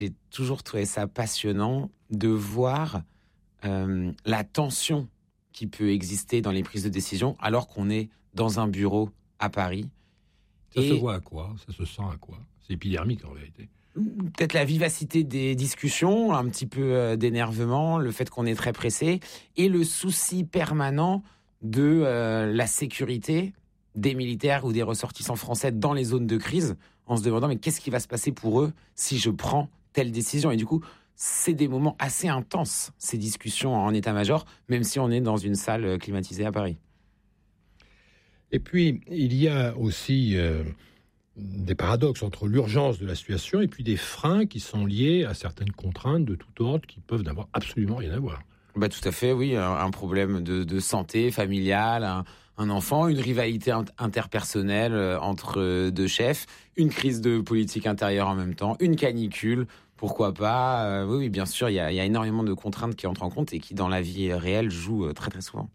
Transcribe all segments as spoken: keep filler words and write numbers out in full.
J'ai toujours trouvé ça passionnant de voir euh, la tension qui peut exister dans les prises de décision alors qu'on est dans un bureau à Paris. Ça Et se voit à quoi? Ça se sent à quoi? C'est épidermique en vérité. peut-être la vivacité des discussions, un petit peu euh, d'énervement, le fait qu'on est très pressé, et le souci permanent de euh, la sécurité des militaires ou des ressortissants français dans les zones de crise, en se demandant mais qu'est-ce qui va se passer pour eux si je prends telle décision. Et du coup, c'est des moments assez intenses, ces discussions en état-major, même si on est dans une salle climatisée à Paris. Et puis, il y a aussi euh, des paradoxes entre l'urgence de la situation et puis des freins qui sont liés à certaines contraintes de tout ordre qui peuvent n'avoir absolument rien à voir. Bah, tout à fait, oui. Un, un problème de, de santé familiale, un, un enfant, une rivalité interpersonnelle entre deux chefs, une crise de politique intérieure en même temps, une canicule, pourquoi pas. Euh, oui, oui, bien sûr, il y a, il y a énormément de contraintes qui entrent en compte et qui, dans la vie réelle, jouent très, très souvent.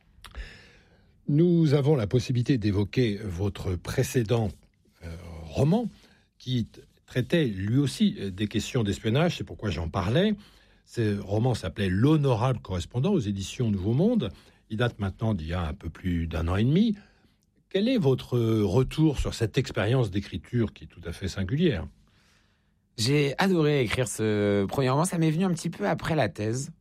Nous avons la possibilité d'évoquer votre précédent euh, roman qui t- traitait lui aussi des questions d'espionnage, c'est pourquoi j'en parlais. Ce roman s'appelait L'honorable correspondant aux éditions Nouveau Monde. Il date maintenant d'il y a un peu plus d'un an et demi. Quel est votre retour sur cette expérience d'écriture qui est tout à fait singulière? J'ai adoré écrire ce premier roman. Ça m'est venu un petit peu après la thèse.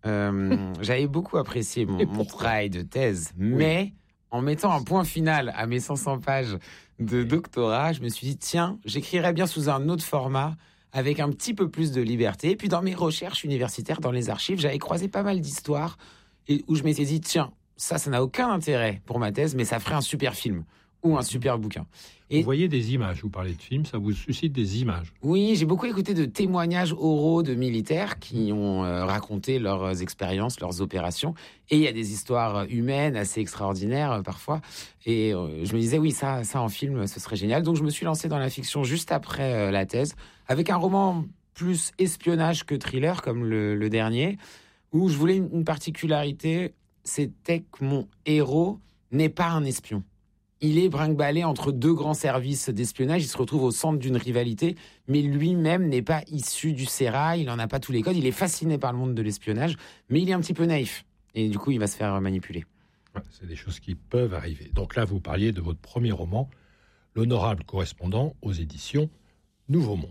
Euh, j'avais beaucoup apprécié mon, mon travail de thèse, mais oui. En mettant un point final à mes cinq cents pages de doctorat, je me suis dit, tiens, j'écrirais bien sous un autre format, avec un petit peu plus de liberté. Et puis dans mes recherches universitaires, dans les archives, j'avais croisé pas mal d'histoires et où je m'étais dit, tiens, ça, ça n'a aucun intérêt pour ma thèse, mais ça ferait un super film ou un super bouquin. Et vous voyez des images, vous parlez de films, ça vous suscite des images. Oui, j'ai beaucoup écouté de témoignages oraux de militaires qui ont euh, raconté leurs expériences, leurs opérations. Et il y a des histoires humaines assez extraordinaires euh, parfois. Et euh, je me disais, oui, ça, ça en film, ce serait génial. Donc je me suis lancé dans la fiction juste après euh, la thèse, avec un roman plus espionnage que thriller, comme le, le dernier, où je voulais une, une particularité, c'était que mon héros n'est pas un espion. Il est brinque-ballé entre deux grands services d'espionnage. Il se retrouve au centre d'une rivalité, mais lui-même n'est pas issu du sérail. Il n'en a pas tous les codes. Il est fasciné par le monde de l'espionnage, mais il est un petit peu naïf. Et du coup, il va se faire manipuler. Ouais, c'est des choses qui peuvent arriver. Donc là, vous parliez de votre premier roman, L'honorable correspondant aux éditions Nouveau Monde.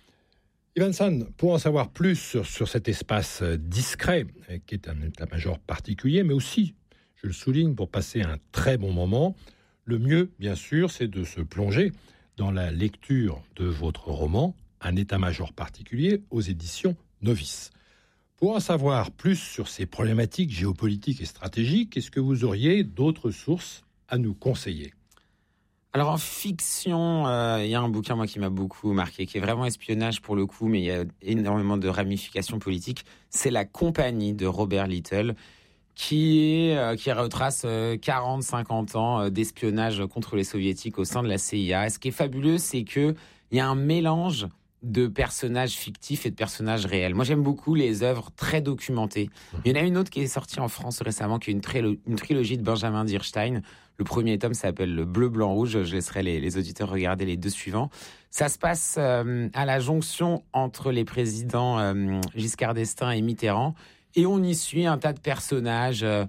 Ivan San, pour en savoir plus sur, sur cet espace discret, qui est un état-major particulier, mais aussi, je le souligne, pour passer un très bon moment, le mieux, bien sûr, c'est de se plonger dans la lecture de votre roman, Un état-major particulier, aux éditions Novice. Pour en savoir plus sur ces problématiques géopolitiques et stratégiques, est-ce que vous auriez d'autres sources à nous conseiller ? Alors en fiction, euh, il y a un bouquin moi qui m'a beaucoup marqué, qui est vraiment espionnage pour le coup, mais il y a énormément de ramifications politiques. C'est La Compagnie de Robert Little, qui est euh, qui retrace euh, quarante à cinquante ans euh, d'espionnage contre les soviétiques au sein de la C I A. Et ce qui est fabuleux, c'est que il y a un mélange de personnages fictifs et de personnages réels. Moi, j'aime beaucoup les œuvres très documentées. Il y en a une autre qui est sortie en France récemment, qui est une, trilo- une trilogie de Benjamin Dierstein. Le premier tome s'appelle Le Bleu, Blanc, Rouge. Je laisserai les, les auditeurs regarder les deux suivants. Ça se passe euh, à la jonction entre les présidents euh, Giscard d'Estaing et Mitterrand. Et on y suit un tas de personnages euh,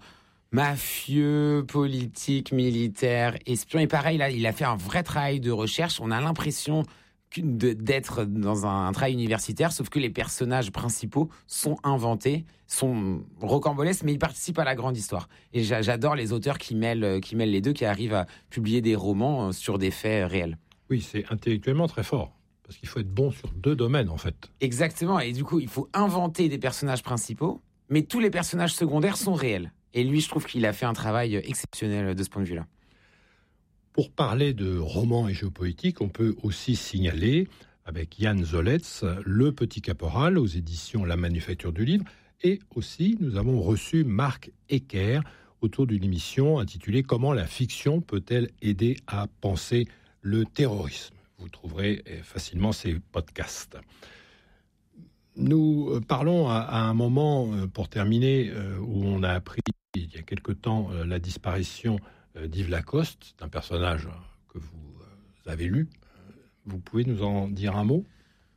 mafieux, politiques, militaires, espions. Et pareil, là, il a fait un vrai travail de recherche. On a l'impression de, d'être dans un, un travail universitaire, sauf que les personnages principaux sont inventés, sont rocambolesques, mais ils participent à la grande histoire. Et j'a, j'adore les auteurs qui mêlent, qui mêlent les deux, qui arrivent à publier des romans sur des faits réels. Oui, c'est intellectuellement très fort. Parce qu'il faut être bon sur deux domaines, en fait. Exactement. Et du coup, il faut inventer des personnages principaux, mais tous les personnages secondaires sont réels. Et lui, je trouve qu'il a fait un travail exceptionnel de ce point de vue-là. Pour parler de romans et géopolitique, on peut aussi signaler, avec Yann Zoletz, Le Petit Caporal aux éditions La Manufacture du Livre. Et aussi, nous avons reçu Marc Ecker autour d'une émission intitulée « Comment la fiction peut-elle aider à penser le terrorisme ?» Vous trouverez facilement ces podcasts. Nous parlons à, à un moment, pour terminer, où on a appris il y a quelque temps la disparition d'Yves Lacoste, d'un personnage que vous avez lu. Vous pouvez nous en dire un mot ?